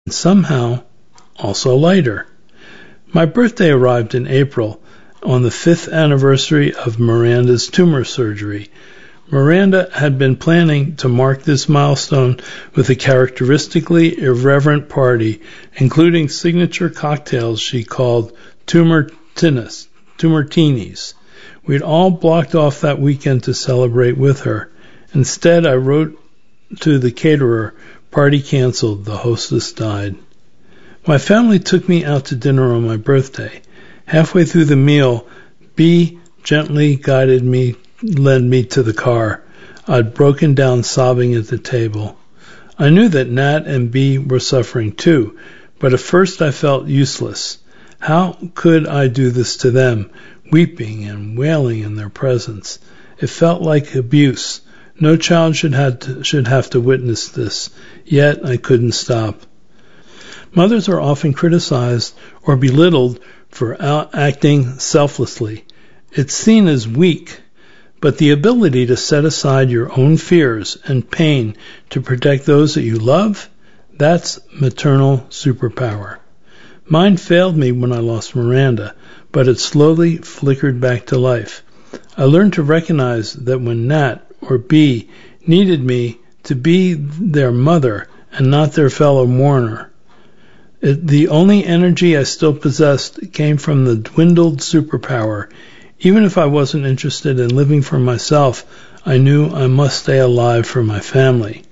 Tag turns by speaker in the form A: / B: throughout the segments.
A: and somehow also lighter. My birthday arrived in April, on the 5th anniversary of Miranda's tumor surgery. Miranda had been planning to mark this milestone with a characteristically irreverent party, including signature cocktails she called tumortinis. We'd all blocked off that weekend to celebrate with her. Instead, I wrote to the caterer, "Party canceled, the hostess died." My family took me out to dinner on my birthday. Halfway through the meal, B gently led me to the car. I'd broken down sobbing at the table. I knew that Nat and B were suffering too, but at first I felt useless. How could I do this to them, weeping and wailing in their presence? It felt like abuse. No child should have to witness this, yet I couldn't stop. Mothers are often criticized or belittled for acting selflessly. It's seen as weak, but the ability to set aside your own fears and pain to protect those that you love, that's maternal superpower. Mine failed me when I lost Miranda, but it slowly flickered back to life. I learned to recognize that when Nat or B needed me to be their mother and not their fellow mourner, the only energy I still possessed came from the dwindled superpower. Even if I wasn't interested in living for myself, I knew I must stay alive for my family.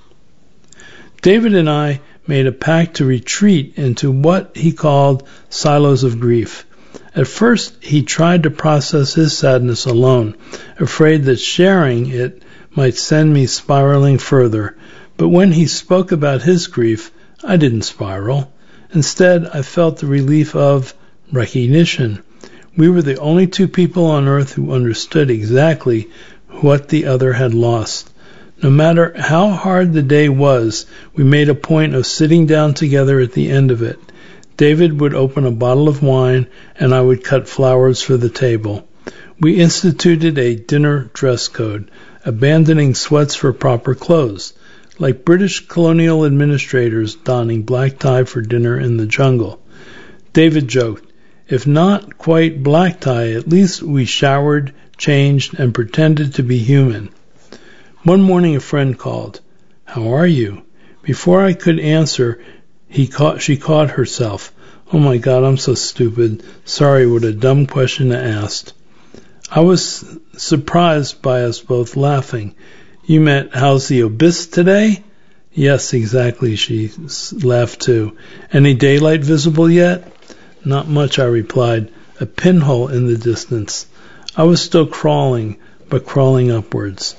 A: David and I made a pact to retreat into what he called silos of grief. At first, he tried to process his sadness alone, afraid that sharing it might send me spiraling further. But when he spoke about his grief, I didn't spiral. Instead, I felt the relief of recognition. We were the only two people on earth who understood exactly what the other had lost. No matter how hard the day was, we made a point of sitting down together at the end of it. David would open a bottle of wine, and I would cut flowers for the table. We instituted a dinner dress code, abandoning sweats for proper clothes, like British colonial administrators donning black tie for dinner in the jungle. David joked, "If not quite black tie, at least we showered, changed, and pretended to be human." One morning a friend called. "How are you?" Before I could answer, she caught herself. "Oh my God, I'm so stupid. Sorry, what a dumb question to ask." I was surprised by us both laughing. "You meant, how's the obis today?" "Yes, exactly," she laughed too. "Any daylight visible yet?" "Not much," I replied. "A pinhole in the distance." I was still crawling, but crawling upwards.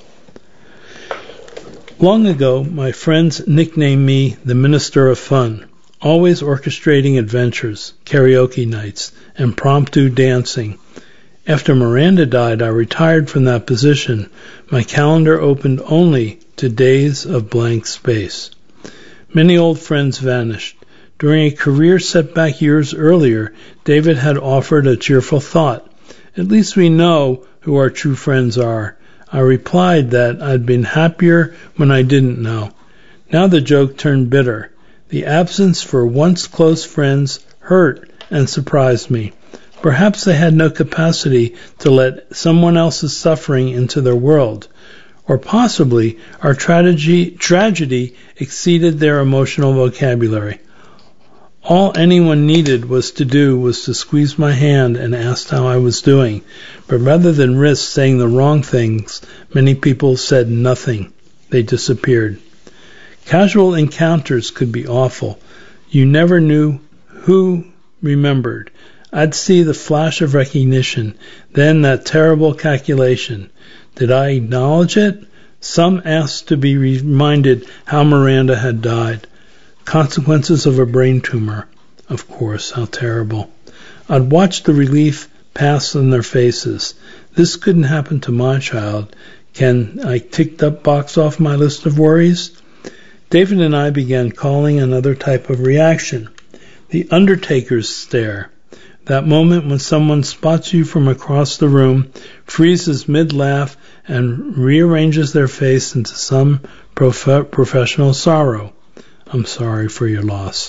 A: Long ago, my friends nicknamed me the Minister of Fun, always orchestrating adventures, karaoke nights, and impromptu dancing. After Miranda died, I retired from that position. My calendar opened only to days of blank space. Many old friends vanished. During a career setback years earlier, David had offered a cheerful thought. "At least we know who our true friends are." I replied that I'd been happier when I didn't know. Now the joke turned bitter. The absence for once close friends hurt and surprised me. Perhaps they had no capacity to let someone else's suffering into their world. Or possibly our tragedy exceeded their emotional vocabulary. All anyone needed was to squeeze my hand and ask how I was doing. But rather than risk saying the wrong things, many people said nothing. They disappeared. Casual encounters could be awful. You never knew who remembered. I'd see the flash of recognition, then that terrible calculation. Did I acknowledge it? Some asked to be reminded how Miranda had died. Consequences of a brain tumor. Of course, how terrible. I'd watch the relief pass on their faces. This couldn't happen to my child. Can I tick that box off my list of worries? David and I began calling another type of reaction, the undertaker's stare. That moment when someone spots you from across the room, freezes mid-laugh, and rearranges their face into some professional sorrow. I'm sorry for your loss.